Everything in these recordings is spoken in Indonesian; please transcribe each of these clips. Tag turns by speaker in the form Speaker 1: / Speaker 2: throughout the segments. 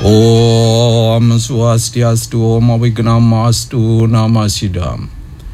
Speaker 1: Om Swastiastu, Om Wignamastu, Namasidam.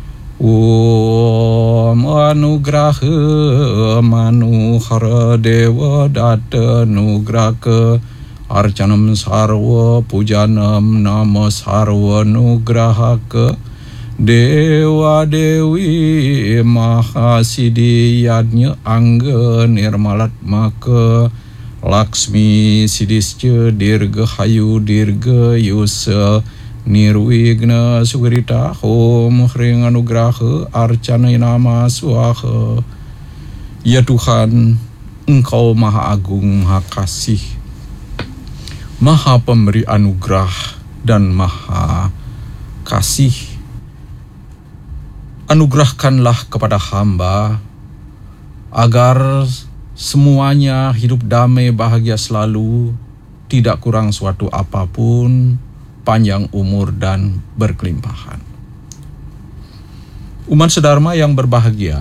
Speaker 1: Om Anugraha Manuhara Dewa Data Nugraka Arcanam Sarva Pujanam Nama Sarva Nugrahaka Dewa Dewi Mahasidi Yadnya Angga Nirmalatmaka Laksmi Sidisca Dirga Hayu Dirga Yusa Nirwigna Sugrita Om Hring Anugraha Arcana Nama Swaha. Ya Tuhan, Engkau Maha Agung, Maha Kasih, Maha Pemberi Anugerah dan Maha Kasih. Anugerahkanlah kepada hamba agar semuanya hidup damai, bahagia selalu, tidak kurang suatu apapun, panjang umur dan berkelimpahan. Umat sedharma yang berbahagia,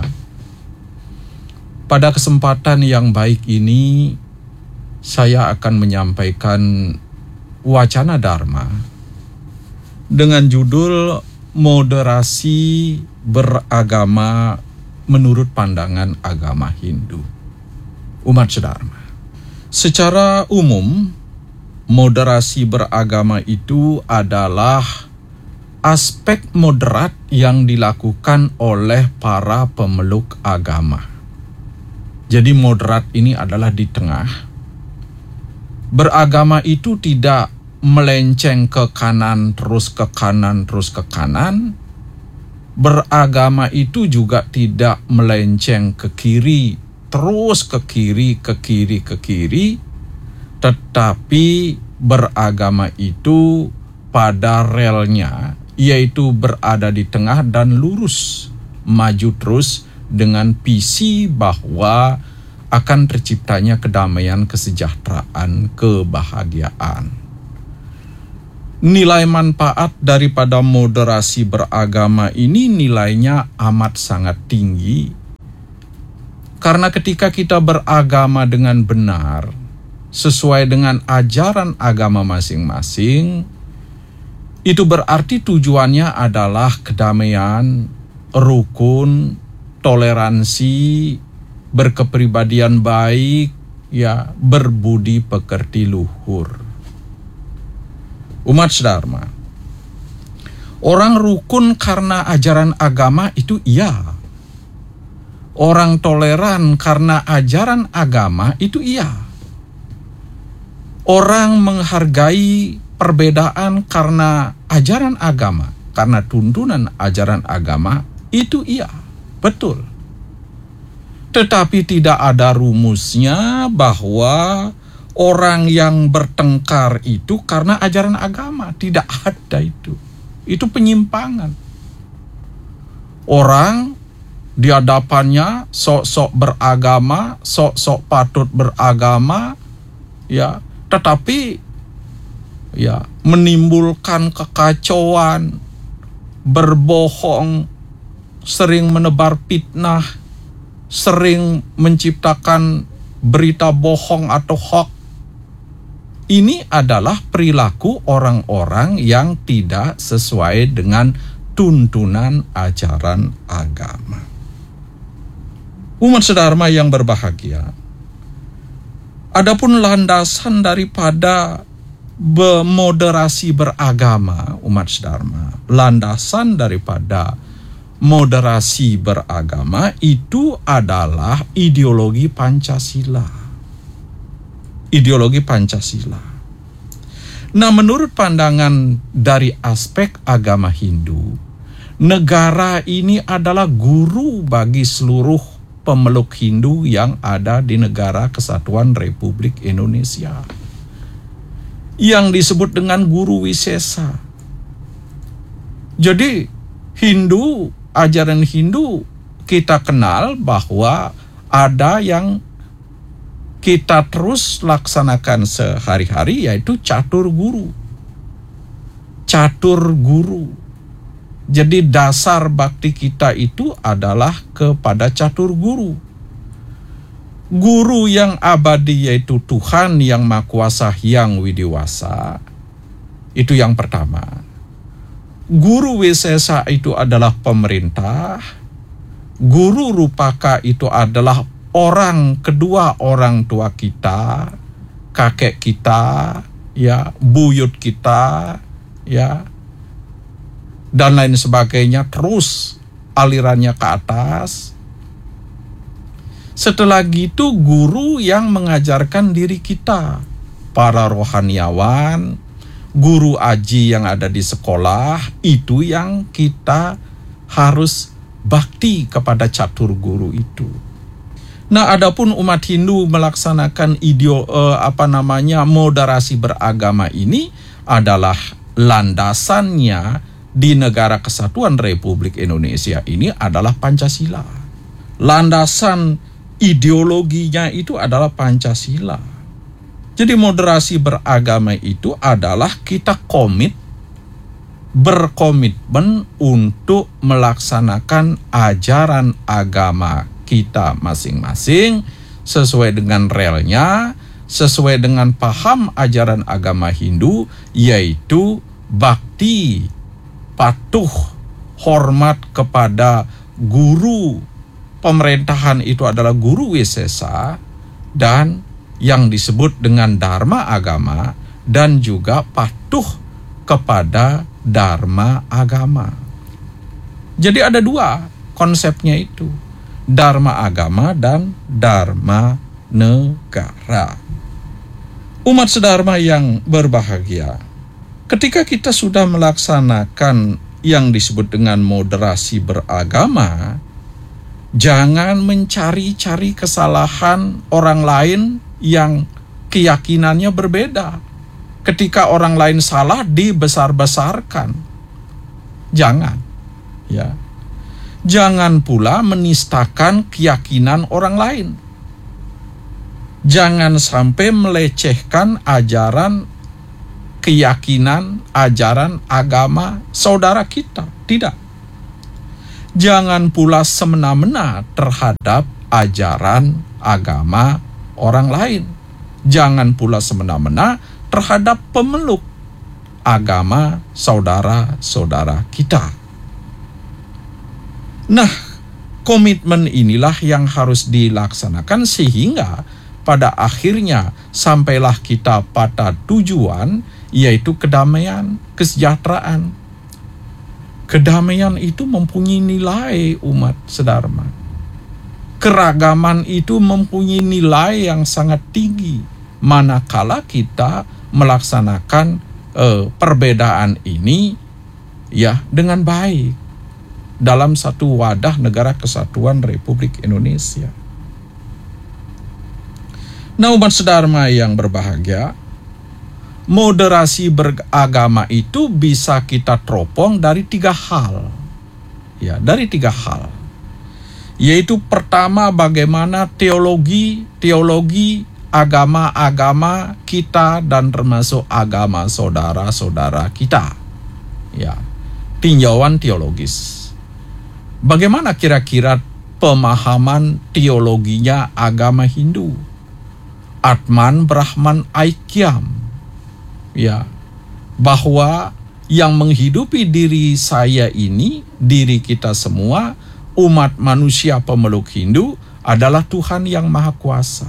Speaker 1: pada kesempatan yang baik ini saya akan menyampaikan wacana dharma dengan judul Moderasi Beragama Menurut Pandangan Agama Hindu. Umat sedharma, secara umum moderasi beragama itu adalah aspek moderat yang dilakukan oleh para pemeluk agama. Jadi moderat ini adalah di tengah. Beragama itu tidak melenceng ke kanan, terus ke kanan, terus ke kanan. Beragama itu juga tidak melenceng ke kiri, terus ke kiri, ke kiri, ke kiri. Tetapi beragama itu pada relnya, yaitu berada di tengah dan lurus, maju terus dengan visi bahwa akan terciptanya kedamaian, kesejahteraan, kebahagiaan. Nilai manfaat daripada moderasi beragama ini nilainya amat sangat tinggi. Karena ketika kita beragama dengan benar, sesuai dengan ajaran agama masing-masing, itu berarti tujuannya adalah kedamaian, rukun, toleransi, berkepribadian baik, ya, berbudi pekerti luhur. Umat sedharma, orang rukun karena ajaran agama itu iya. Orang toleran karena ajaran agama itu iya. Orang menghargai perbedaan karena ajaran agama, karena tuntunan ajaran agama, itu iya, betul. Tetapi tidak ada rumusnya bahwa orang yang bertengkar itu karena ajaran agama. Tidak ada itu. Itu penyimpangan. Orang di hadapannya sok-sok beragama, sok-sok patut beragama, ya, tetapi ya menimbulkan kekacauan, berbohong, sering menebar fitnah, sering menciptakan berita bohong atau hoax. Ini adalah perilaku orang-orang yang tidak sesuai dengan tuntunan ajaran agama. Umat sedharma yang berbahagia, adapun landasan daripada moderasi beragama, umat sedharma, landasan daripada moderasi beragama itu adalah ideologi Pancasila. Ideologi Pancasila. Nah, menurut pandangan dari aspek agama Hindu, negara ini adalah guru bagi seluruh pemeluk Hindu yang ada di negara Kesatuan Republik Indonesia, yang disebut dengan guru wisesa. Jadi Hindu, ajaran Hindu kita kenal bahwa ada yang kita terus laksanakan sehari-hari, yaitu catur guru. Catur guru. Jadi dasar bakti kita itu adalah kepada catur guru. Guru yang abadi yaitu Tuhan yang Maha Kuasa yang widiwasa. Itu yang pertama. Guru Wisesa itu adalah pemerintah. Guru Rupaka itu adalah kedua orang tua kita, kakek kita, ya, buyut kita, ya, dan lain sebagainya, terus alirannya ke atas. Setelah gitu guru yang mengajarkan diri kita, para rohaniawan, guru aji yang ada di sekolah, itu yang kita harus bakti kepada catur guru itu. Nah, adapun umat Hindu melaksanakan moderasi beragama ini adalah landasannya di Negara Kesatuan Republik Indonesia ini adalah Pancasila. Landasan ideologinya itu adalah Pancasila. Jadi moderasi beragama itu adalah kita berkomitmen untuk melaksanakan ajaran agama kita masing-masing sesuai dengan relnya, sesuai dengan paham ajaran agama Hindu, yaitu bakti, patuh, hormat kepada guru. Pemerintahan itu adalah guru Wisesa dan yang disebut dengan dharma agama, dan juga patuh kepada dharma agama. Jadi ada dua konsepnya itu, dharma agama dan dharma negara. Umat sedharma yang berbahagia, ketika kita sudah melaksanakan yang disebut dengan moderasi beragama, jangan mencari-cari kesalahan orang lain yang keyakinannya berbeda. Ketika orang lain salah, dibesar-besarkan. Jangan, ya. Jangan pula menistakan keyakinan orang lain. Jangan sampai melecehkan ajaran, keyakinan, ajaran agama saudara kita. Tidak. Jangan pula semena-mena terhadap ajaran agama orang lain. Jangan pula semena-mena terhadap pemeluk agama saudara-saudara kita. Nah, komitmen inilah yang harus dilaksanakan sehingga pada akhirnya sampailah kita pada tujuan, yaitu kedamaian, kesejahteraan. Kedamaian itu mempunyai nilai umat sedharma. Keragaman itu mempunyai nilai yang sangat tinggi manakala kita melaksanakan perbedaan ini ya dengan baik dalam satu wadah Negara Kesatuan Republik Indonesia. Nah, umat sedharma yang berbahagia, moderasi beragama itu bisa kita teropong dari tiga hal. Ya, dari tiga hal. Yaitu pertama, bagaimana teologi agama-agama kita dan termasuk agama saudara-saudara kita. Ya, tinjauan teologis. Bagaimana kira-kira pemahaman teologinya agama Hindu? Atman Brahman Aikyam. Ya, bahwa yang menghidupi diri saya ini, diri kita semua, umat manusia pemeluk Hindu adalah Tuhan yang Maha Kuasa.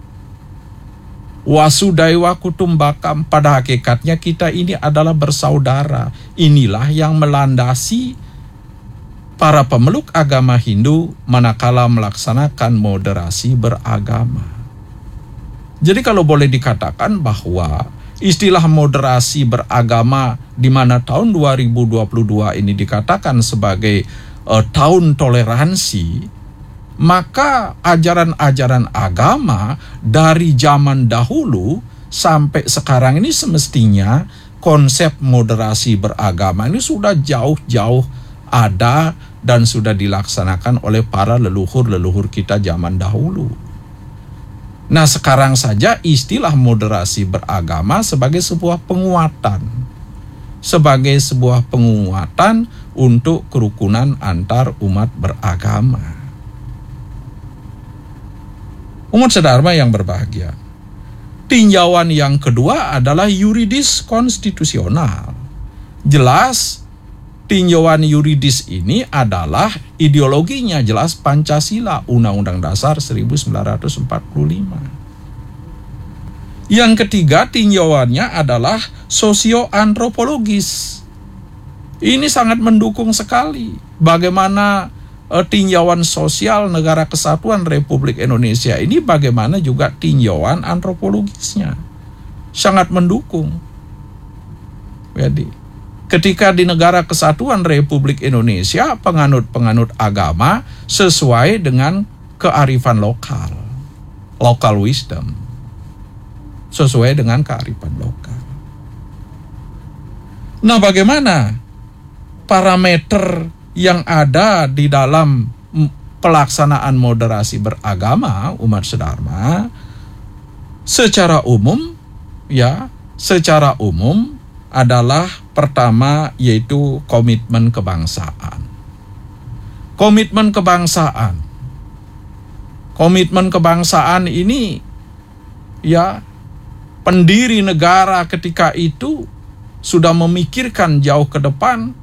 Speaker 1: Wasudaiwa Kutumbakam, pada hakikatnya kita ini adalah bersaudara. Inilah yang melandasi para pemeluk agama Hindu manakala melaksanakan moderasi beragama. Jadi kalau boleh dikatakan bahwa istilah moderasi beragama di mana tahun 2022 ini dikatakan sebagai tahun toleransi, maka ajaran-ajaran agama dari zaman dahulu sampai sekarang ini semestinya konsep moderasi beragama ini sudah jauh-jauh ada dan sudah dilaksanakan oleh para leluhur-leluhur kita zaman dahulu. Nah, sekarang saja istilah moderasi beragama sebagai sebuah penguatan. Sebagai sebuah penguatan untuk kerukunan antar umat beragama. Umat sedharma yang berbahagia, tinjauan yang kedua adalah yuridis konstitusional. Jelas tinjauan yuridis ini adalah ideologinya jelas Pancasila, Undang-Undang Dasar 1945. Yang ketiga tinjauannya adalah sosioantropologis. Ini sangat mendukung sekali bagaimana tinjauan sosial negara kesatuan Republik Indonesia ini, bagaimana juga tinjauan antropologisnya sangat mendukung. Jadi ketika di negara kesatuan Republik Indonesia penganut agama sesuai dengan kearifan lokal, local wisdom, sesuai dengan kearifan lokal. Nah, bagaimana parameter yang ada di dalam pelaksanaan moderasi beragama umat sedharma? Secara umum adalah pertama yaitu komitmen kebangsaan. Komitmen kebangsaan ini pendiri negara ketika itu sudah memikirkan jauh ke depan.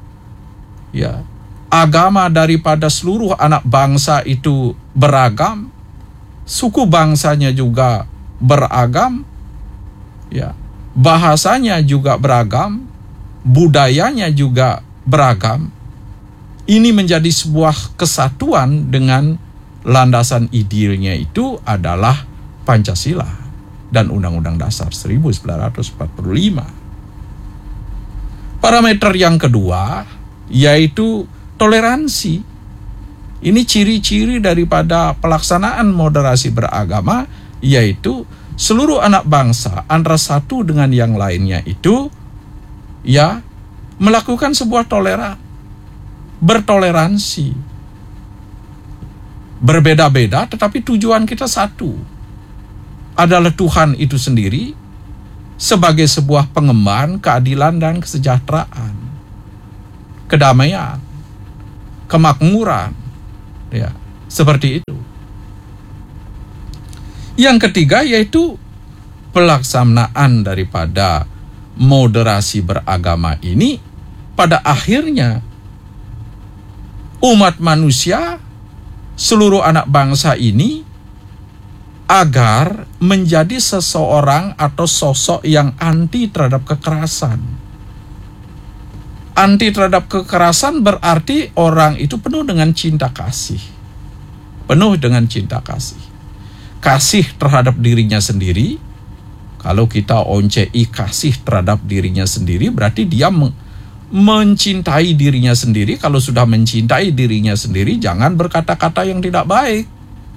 Speaker 1: Agama daripada seluruh anak bangsa itu beragam, suku bangsanya juga beragam, bahasanya juga beragam, budayanya juga beragam. Ini menjadi sebuah kesatuan dengan landasan idealnya itu adalah Pancasila dan Undang-Undang Dasar 1945. Parameter yang kedua yaitu toleransi. Ini ciri-ciri daripada pelaksanaan moderasi beragama, yaitu seluruh anak bangsa antara satu dengan yang lainnya itu melakukan sebuah bertoleransi. Berbeda-beda tetapi tujuan kita satu, adalah Tuhan itu sendiri sebagai sebuah pengemban keadilan dan kesejahteraan, kedamaian, kemakmuran, seperti itu. Yang ketiga yaitu pelaksanaan daripada moderasi beragama ini pada akhirnya umat manusia, seluruh anak bangsa ini agar menjadi seseorang atau sosok yang anti terhadap kekerasan. Anti terhadap kekerasan berarti orang itu penuh dengan cinta kasih. Penuh dengan cinta kasih. Kasih terhadap dirinya sendiri. Kalau kita ONCI kasih terhadap dirinya sendiri, berarti dia mencintai dirinya sendiri. Kalau sudah mencintai dirinya sendiri, jangan berkata-kata yang tidak baik.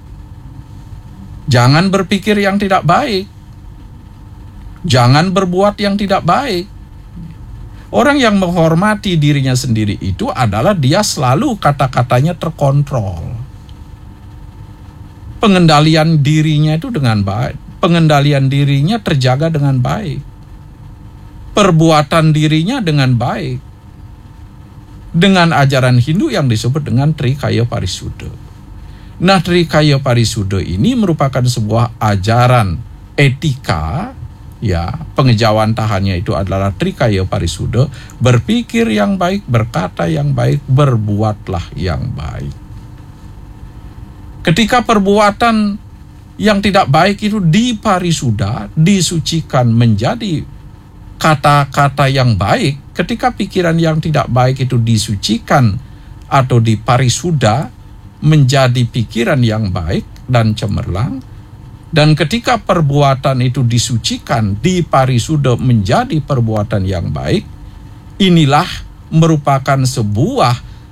Speaker 1: Jangan berpikir yang tidak baik. Jangan berbuat yang tidak baik. Orang yang menghormati dirinya sendiri itu adalah dia selalu kata-katanya terkontrol. Pengendalian dirinya itu dengan baik. Pengendalian dirinya terjaga dengan baik. Perbuatan dirinya dengan baik. Dengan ajaran Hindu yang disebut dengan Trikaya Parisuddha. Nah, Trikaya Parisuddha ini merupakan sebuah ajaran etika, pengejawantahannya itu adalah Trikaya Parisuddha, berpikir yang baik, berkata yang baik, berbuatlah yang baik. Ketika perbuatan yang tidak baik itu diparisuddha, disucikan menjadi kata-kata yang baik, ketika pikiran yang tidak baik itu disucikan atau diparisuddha menjadi pikiran yang baik dan cemerlang, dan ketika perbuatan itu disucikan, diparisuddha menjadi perbuatan yang baik, inilah merupakan sebuah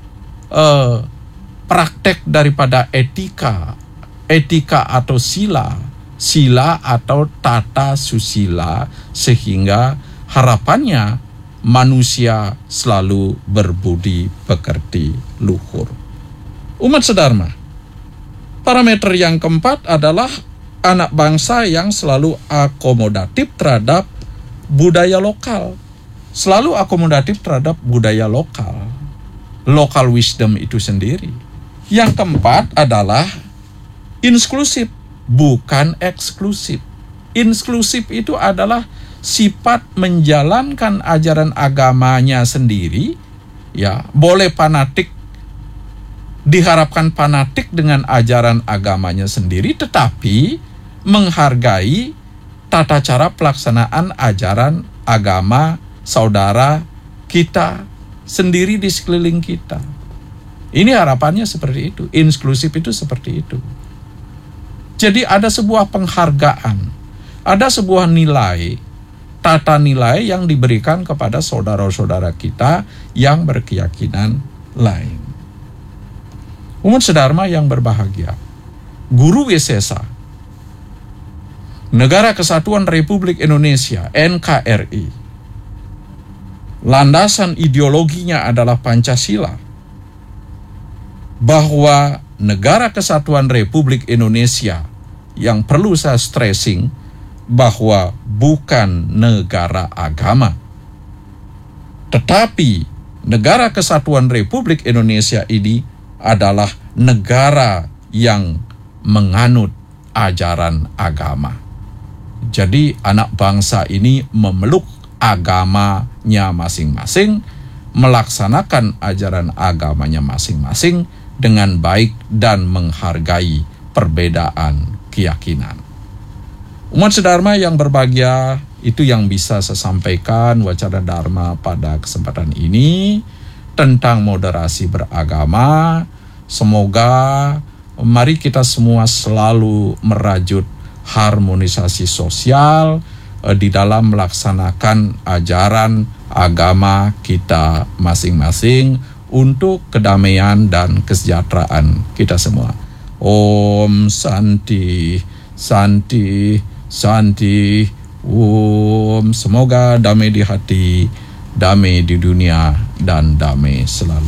Speaker 1: praktek daripada etika atau sila atau tata susila, sehingga harapannya manusia selalu berbudi pekerti luhur. Umat sedharma, parameter yang keempat adalah anak bangsa yang selalu akomodatif terhadap budaya lokal. Selalu akomodatif terhadap budaya lokal. Local wisdom itu sendiri. Yang keempat adalah inklusif. bukan eksklusif. Inklusif itu adalah sifat menjalankan ajaran agamanya sendiri, ya, boleh fanatik, diharapkan fanatik dengan ajaran agamanya sendiri, tetapi menghargai tata cara pelaksanaan ajaran agama saudara kita sendiri di sekeliling kita. Ini harapannya seperti itu. Inklusif itu seperti itu. Jadi ada sebuah penghargaan, ada sebuah nilai, tata nilai yang diberikan kepada saudara-saudara kita yang berkeyakinan lain. Umat sedharma yang berbahagia, Guru Wisesa Negara Kesatuan Republik Indonesia NKRI, landasan ideologinya adalah Pancasila, bahwa Negara Kesatuan Republik Indonesia, yang perlu saya stressing, bahwa bukan negara agama, tetapi Negara Kesatuan Republik Indonesia ini adalah negara yang menganut ajaran agama. Jadi anak bangsa ini memeluk agamanya masing-masing, melaksanakan ajaran agamanya masing-masing dengan baik dan menghargai perbedaan keyakinan. Umat sedharma yang berbahagia, itu yang bisa saya sampaikan wacana dharma pada kesempatan ini tentang moderasi beragama. Semoga mari kita semua selalu merajut harmonisasi sosial di dalam melaksanakan ajaran agama kita masing-masing untuk kedamaian dan kesejahteraan kita semua. Om Santi, Santi, Santi. Om. Semoga damai di hati, damai di dunia, dan damai selalu.